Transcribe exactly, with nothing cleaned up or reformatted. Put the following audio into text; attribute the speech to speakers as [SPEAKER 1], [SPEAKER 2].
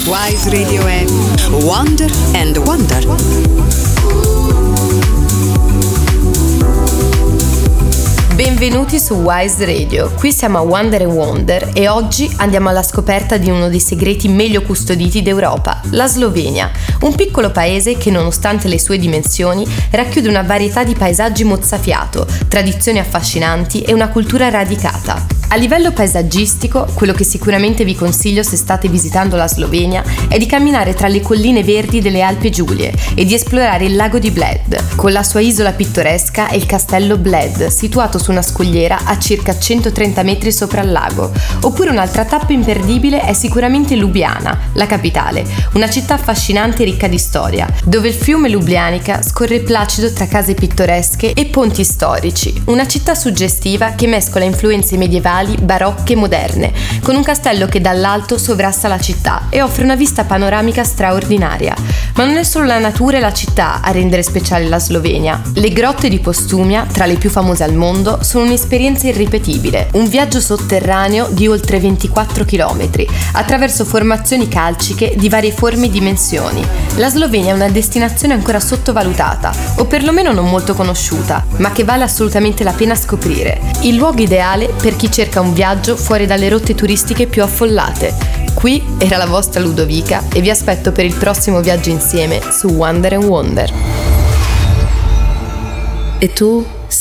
[SPEAKER 1] Wise Radio è Wonder and Wonder.
[SPEAKER 2] Benvenuti su Wise Radio, qui siamo a Wonder and Wonder e oggi andiamo alla scoperta di uno dei segreti meglio custoditi d'Europa, la Slovenia, un piccolo paese che nonostante le sue dimensioni racchiude una varietà di paesaggi mozzafiato, tradizioni affascinanti e una cultura radicata. A livello paesaggistico, quello che sicuramente vi consiglio se state visitando la Slovenia è di camminare tra le colline verdi delle Alpi Giulie e di esplorare il lago di Bled, con la sua isola pittoresca e il castello Bled, situato su una scogliera a circa centotrenta metri sopra il lago. Oppure un'altra tappa imperdibile è sicuramente Ljubljana, la capitale, una città affascinante e ricca di storia, dove il fiume Ljubljanica scorre placido tra case pittoresche e ponti storici, una città suggestiva che mescola influenze medievali, barocche e moderne, con un castello che dall'alto sovrasta la città e offre una vista panoramica straordinaria. Ma non è solo la natura e la città a rendere speciale la Slovenia. Le grotte di Postumia, tra le più famose al mondo, sono un'esperienza irripetibile, un viaggio sotterraneo di oltre ventiquattro chilometri, attraverso formazioni calciche di varie forme e dimensioni. La Slovenia è una destinazione ancora sottovalutata, o perlomeno non molto conosciuta, ma che vale assolutamente la pena scoprire. Il luogo ideale per chi cerca un viaggio fuori dalle rotte turistiche più affollate. Qui era la vostra Ludovica e vi aspetto per il prossimo viaggio insieme su Wonder and Wonder. E tu?